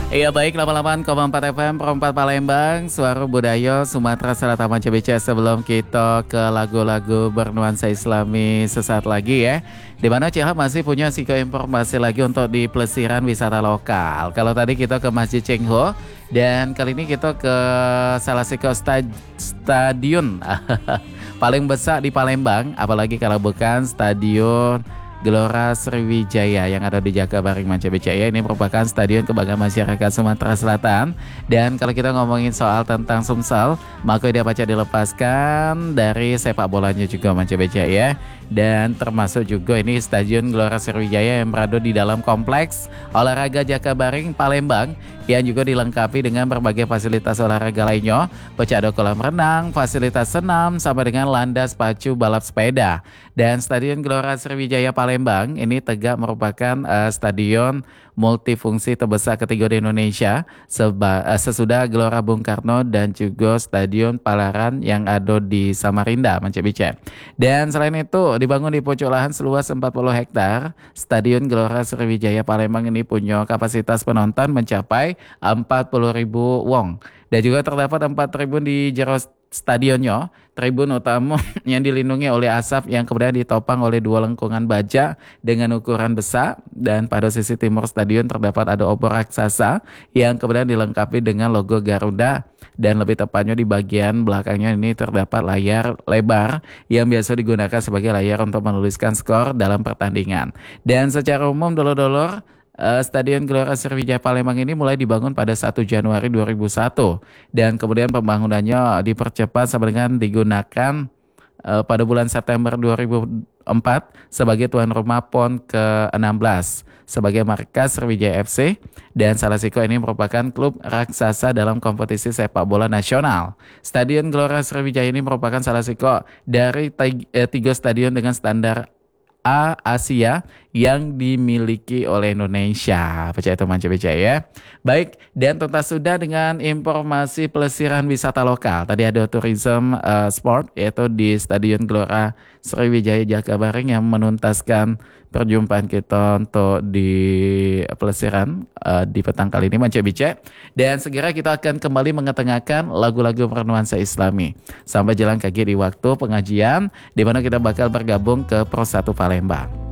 Iya baik 88,4 FM Perempat Palembang, Suara Budaya Sumatera Selatan Manca BC. Sebelum kita ke lagu-lagu bernuansa Islami sesaat lagi ya, di mana CH masih punya siko informasi lagi untuk di pelesiran wisata lokal. Kalau tadi kita ke Masjid Cengho, dan kali ini kita ke salah satu stadion paling besar di Palembang, apalagi kalau bukan stadion Gelora Sriwijaya yang ada di Jakabaring Manca Becaya. Ini merupakan stadion kebanggaan masyarakat Sumatera Selatan. Dan kalau kita ngomongin soal tentang Sumsel, maka dia baca dilepaskan dari sepak bolanya juga Manca Becaya. Dan termasuk juga ini Stadion Gelora Sriwijaya yang berada di dalam kompleks olahraga Jakabaring Palembang, yang juga dilengkapi dengan berbagai fasilitas olahraga lainnya, ada kolam renang, fasilitas senam, sama dengan landas pacu balap sepeda. Dan Stadion Gelora Sriwijaya Palembang ini tegak merupakan stadion multifungsi terbesar ketiga di Indonesia sesudah Gelora Bung Karno dan juga Stadion Palaran yang ada di Samarinda, Manca Becaya. Dan selain itu dibangun di pojok lahan seluas 40 hektar, Stadion Gelora Sriwijaya Palembang ini punya kapasitas penonton mencapai 40.000 wong. Dan juga terdapat 4 tribun di jero stadionnya. Tribun utama yang dilindungi oleh asap yang kemudian ditopang oleh 2 lengkungan baja dengan ukuran besar. Dan pada sisi timur stadion terdapat ada obor raksasa yang kemudian dilengkapi dengan logo Garuda. Dan lebih tepatnya di bagian belakangnya ini terdapat layar lebar yang biasa digunakan sebagai layar untuk menuliskan skor dalam pertandingan. Dan secara umum dulur-dulur, Stadion Gelora Sriwijaya Palembang ini mulai dibangun pada 1 Januari 2001 dan kemudian pembangunannya dipercepat sampai dengan digunakan pada bulan September 2004 sebagai tuan rumah PON ke-16 sebagai markas Sriwijaya FC, dan Salasiko ini merupakan klub raksasa dalam kompetisi sepak bola nasional. Stadion Gelora Sriwijaya ini merupakan Salasiko dari 3 stadion dengan standar A Asia yang dimiliki oleh Indonesia. Percaya itu Manca Becaya ya. Baik, dan tuntas sudah dengan informasi pelesiran wisata lokal. Tadi ada tourism sport yaitu di Stadion Gelora Sriwijaya Jakabaring yang menuntaskan perjumpaan kita untuk di pelesiran di petang kali ini Manca Becaya. Dan segera kita akan kembali mengetengahkan lagu-lagu bernuansa Islami. Sampai jalan kaki di waktu pengajian di mana kita bakal bergabung ke Pro 1 Palembang.